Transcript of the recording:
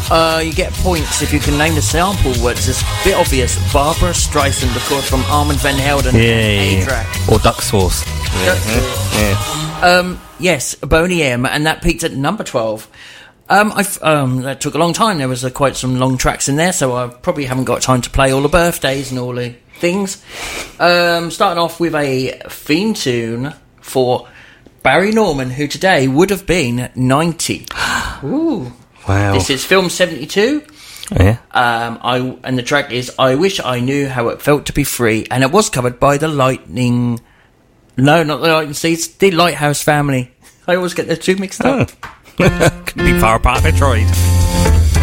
You get points if you can name the sample words. It's a bit obvious. Barbara Streisand, of course, from Armand van Helden. Yeah. A-Track. Or duck sauce. Yes, Boney M, and that peaked at number 12. That took a long time. There was quite some long tracks in there, so I probably haven't got time to play all the birthdays and all the things. Starting off with a theme tune for Barry Norman, who today would have been 90. Ooh. Wow. This is film 72. Yeah. And the track is I Wish I Knew How It Felt to Be Free, and it was covered by the Lightning... No, not the Lightning Seeds, the Lighthouse Family. I always get the two mixed up. Could be far apart if I tried.